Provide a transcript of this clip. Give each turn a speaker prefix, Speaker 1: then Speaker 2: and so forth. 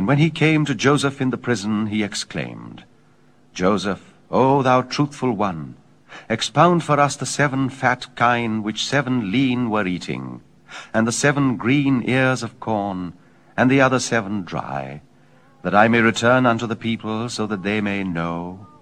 Speaker 1: And when he came to Joseph in the prison, he exclaimed, Joseph, O thou truthful one, expound for us the 7 fat kine which 7 lean were eating, and the 7 green ears of corn, and the other 7 dry, that I may return unto the people, so that they may know.